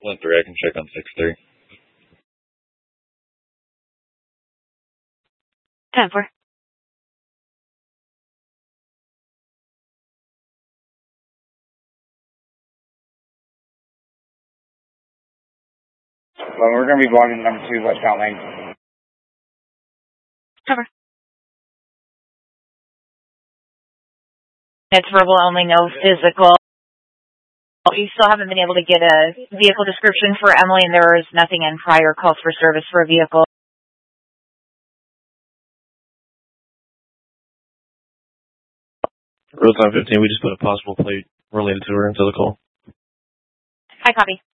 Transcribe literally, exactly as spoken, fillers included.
one three, I can check on six three. ten four. Well, we're going to be blocking number two westbound lane. Cover. It's verbal only, no physical. You still haven't been able to get a vehicle description for Emily, and there is nothing in prior calls for service for a vehicle. Road fifteen, we just put a possible plate related to her into the call. Hi, copy.